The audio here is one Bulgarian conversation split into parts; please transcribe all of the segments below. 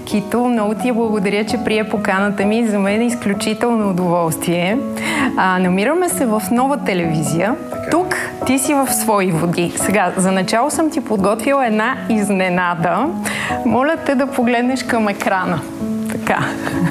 Кито, много ти благодаря, че прие поканата ми. За мен е изключително удоволствие. Намираме се в Нова телевизия. Тук ти си в свои води. Сега, за начало съм ти подготвила една изненада. Моля те да погледнеш към екрана. Така.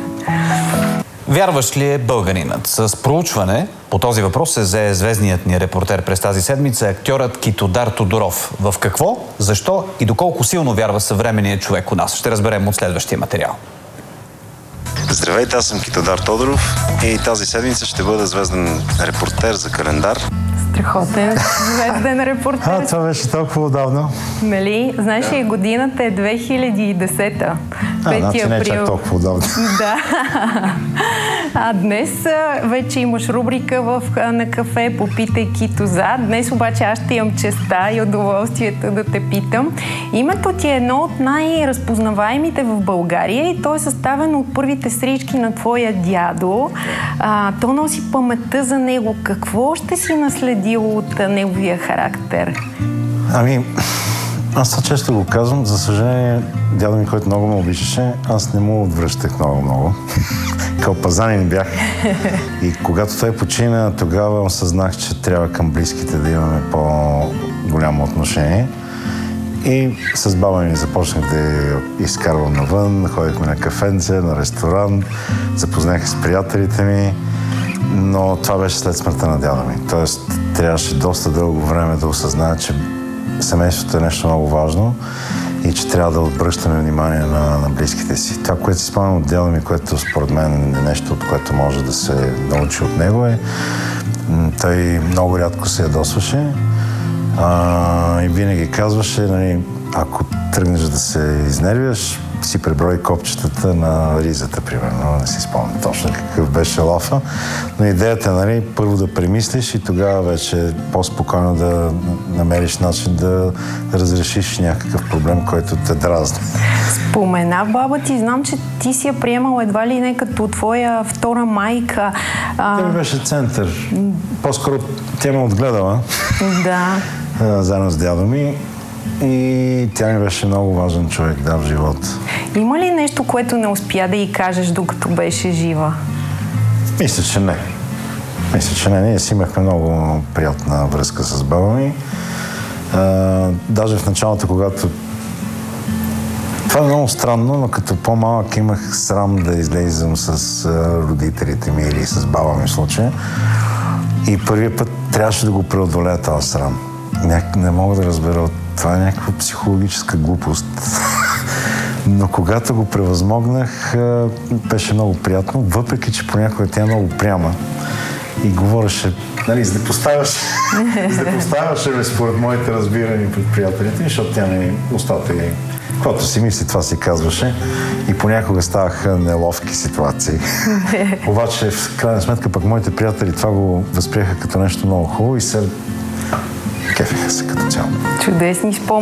Вярваш ли е българинът? С проучване по този въпрос се зае звездният ни репортер през тази седмица, актьорът Китодар Тодоров. В какво, защо и доколко силно вярва съвременният човек у нас? Ще разберем от следващия материал. Здравейте, аз съм Китодар Тодоров и тази седмица ще бъда звезден репортер за календар. Страхотен звезден репортер. Това беше толкова отдавна. Нали? Знаеш ли, годината е 2010-та. 5 значи април. Не е чак толкова отдавна. Да. Днес вече имаш рубрика на кафе "Попитай Китоза". Днес обаче аз ще имам честа и удоволствието да те питам. Името ти е едно от най-разпознаваемите в България и то е съставено от първите стрички на твоя дядо. То носи паметта за него. Какво ще си наследил от неговия характер? Аз това често го казвам. За съжаление, дядо ми, който много ме обичаше, аз не му отвръщах много. Кълпазанин бях. И когато той почина, тогава осъзнах, че трябва към близките да имаме по-голямо отношение. И с баба ми започнах да я изкарвам навън, ходихме на кафенце, на ресторант, запознах с приятелите ми, но това беше след смъртта на дядо ми. Тоест, трябваше доста дълго време да осъзная, че семейството е нещо много важно и че трябва да обръщаме внимание на близките си. Това, което си спомням от дядо ми, което според мен е нещо, от което може да се научи от него, е той много рядко се ядосваше и винаги казваше, нали, ако тръгнеш да се изнервяш, си преброи копчетата на ризата, примерно. Не си спомням точно какъв беше лафа. Но идеята е, нали, първо да премислиш и тогава вече по-спокойно да намериш начин да разрешиш някакъв проблем, който те дразни. Спомена баба ти. Знам, че ти си я приемала едва ли не като твоя втора майка. Тя ми беше център. По-скоро тя ме отгледала. Да. Заедно с дядо ми. И тя ми беше много важен човек, в живота. Има ли нещо, което не успя да й кажеш, докато беше жива? Мисля, че не. Ние си имахме много приятна връзка с баба ми. Даже в началото, когато... Това е много странно, но като по-малък имах срам да излезам с родителите ми или с баба ми в случая. И първият път трябваше да го преодолея този срам. Не мога да разбера. Това е някаква психологическа глупост. Но когато го превъзмогнах, беше много приятно, въпреки че понякога тя е много упряма и говореше, нали, за да поставяше според моите разбирания пред приятелите, защото тя не устата и каквото си мисли, това си казваше и понякога ставаха неловки ситуации. Обаче, в крайна сметка, пък моите приятели това го възприеха като нещо много хубаво и се кефиха се като цяло. Чудесни спомени.